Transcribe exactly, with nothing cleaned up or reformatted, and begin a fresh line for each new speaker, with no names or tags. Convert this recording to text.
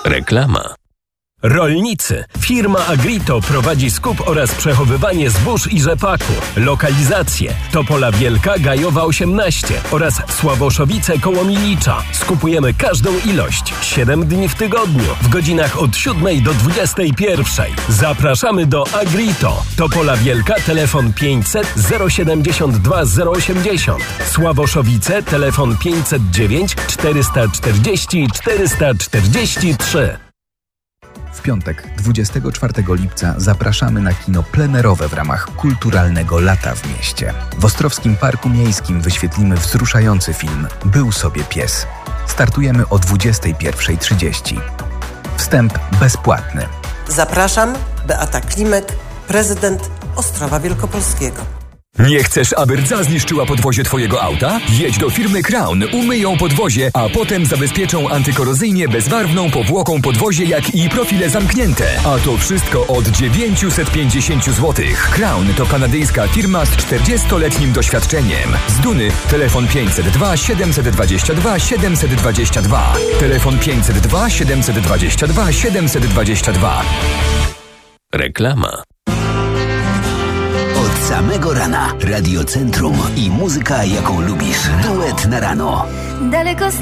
Reklama.
Rolnicy. Firma Agrito prowadzi skup oraz przechowywanie zbóż i rzepaku. Lokalizacje: Topola Wielka, Gajowa osiemnaście oraz Sławoszowice koło Milicza. Skupujemy każdą ilość. siedem dni w tygodniu. W godzinach od siódmej do dwudziestej pierwszej. Zapraszamy do Agrito. Topola Wielka, telefon pięćset zero siedemdziesiąt dwa zero osiemdziesiąt. Sławoszowice, telefon pięćset dziewięć czterysta czterdzieści czterysta czterdzieści trzy.
W piątek, dwudziestego czwartego lipca zapraszamy na kino plenerowe w ramach kulturalnego Lata w mieście. W Ostrowskim Parku Miejskim wyświetlimy wzruszający film Był sobie pies. Startujemy o dwudziestej pierwszej trzydzieści. Wstęp bezpłatny.
Zapraszam, Beata Klimek, prezydent Ostrowa Wielkopolskiego.
Nie chcesz, aby rdza zniszczyła podwozie twojego auta? Jedź do firmy Crown, umyją podwozie, a potem zabezpieczą antykorozyjnie bezbarwną powłoką podwozie, jak i profile zamknięte. A to wszystko od dziewięćset pięćdziesiąt złotych. Crown to kanadyjska firma z czterdziestoletnim doświadczeniem. Z Duny telefon pięćset dwa siedemset dwadzieścia dwa siedemset dwadzieścia dwa. Telefon pięćset dwa siedemset dwadzieścia dwa siedemset dwadzieścia dwa.
Reklama.
Od samego rana Radio Centrum i muzyka, jaką lubisz. Duet na rano.
Daleko stąd.